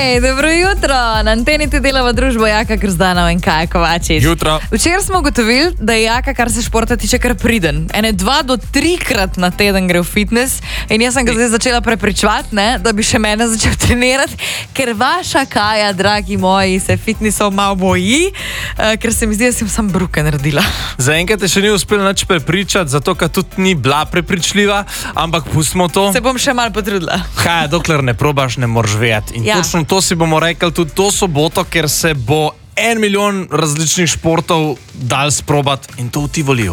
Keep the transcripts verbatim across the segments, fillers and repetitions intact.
Hej, dobro jutro. Na anteni ti delava družbo Jaka Krzdanov in Kaja Kovačič. Jutro. Včeraj smo ugotovili, da je Jaka, kar se športa tiče, kar priden. Ene dva do trikrat na teden gre v fitness in jaz sem ga zdaj začela prepričevati, ne, da bi še mene začel trenirati, ker vaša Kaja, dragi moji, se fitnessov malo boji, uh, ker se mi zdi, da sem sam bruke naredila. Zaenkrat te še ni uspelo nič prepričati, zato ker tudi ni bila prepričljiva, ampak pustimo to. Se bom še malo potrudila. Kaj, dokler ne probaš, ne moreš vedeti. In Ja. točno to si bomo rekli tudi to soboto, ker se bo en milijon različnih športov dal sprobati in to v Tivoliju.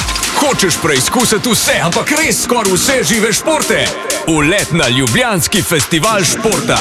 Hočeš preizkusiti vse, ampak res skoraj vse žive športe? Ulet na Ljubljanski festival športa.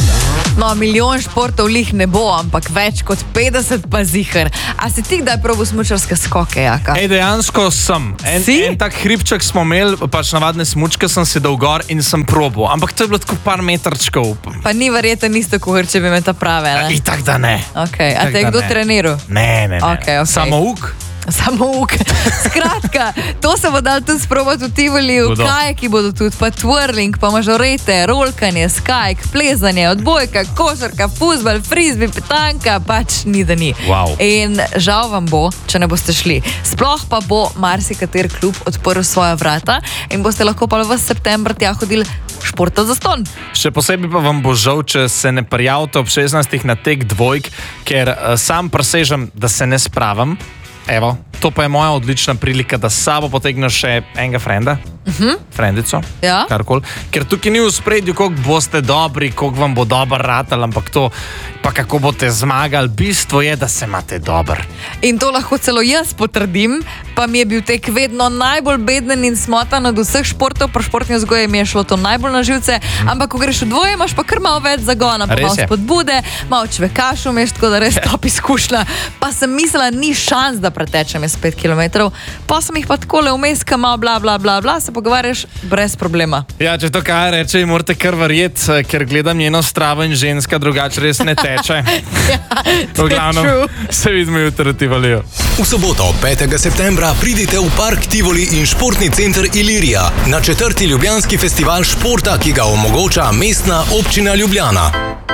No, milijon športov lih ne bo, ampak več kot petdeset pa ziher. A si ti kdaj probal smučarske skoke, Jaka? Ej, dejansko sem. En, Si? en tak hribček smo imeli, pač navadne smučke sem si dal gor in sem probal. Ampak to je bilo tako par metrčkov. Pa ni verjetno isto, kot če bi me ta prave, ne? Itak da ne. Okay. A Itak te je da kdo ne. treniral? Ne, ne, ne. Okej, okej. Samouk? Samouk. Skratka, to se bo dal tudi sprobati v Tivoliju. Bodo. Kajaki bodo tudi, pa twirling, pa mažorete, rolkanje, skajk, plezanje, odbojka, košarka, fuzbal, frizbi, petanka, pač ni da ni. Wow. In žal vam bo, če ne boste šli. Sploh pa bo marsikater klub odprl svoja vrata in boste lahko pa v september tja hodili športa za ston. Še posebej pa vam bo žal, če se ne prijavite ob šestnajstih na tek dvojk, ker uh, sam presežem, da se ne spravim. Evo, to pa je moja odlična prilika, da s sabo potegneš še enega frenda, uh-huh. frendico, Ja. karkoli. Ker tukaj ni v spredju, koliko boste dobri, koliko vam bo dober ratal, ampak to, pa kako boste zmagali, bistvo je, da se imate dober. In to lahko celo jaz potrdim, pa mi je bil tek vedno najbolj beden in smotan od vseh športov, pa športni vzgoje mi je šlo to najbolj na živce, ampak ko greš v dvoje, imaš pa kar malo več zagona, pa Res malo je. spodbude, malo čvekaš vmeš, tako da res top izkušnja. Pa sem mislila, ni šans, da pretečem jaz pet kilometrov, pa sem jih pa takole vmes, ka malo bla bla bla bla, se pogovarjaš brez problema. Ja, če to kaj reče, morate kar verjeti, ker gledam njeno stravo in ženska drugače res ne teče. V glavnem, true. se vidimo jutri v Tivoliju. V soboto, petega septembra, pridite v Park Tivoli in športni center Ilirija na četrti Ljubljanski festival športa, ki ga omogoča Mestna občina Ljubljana.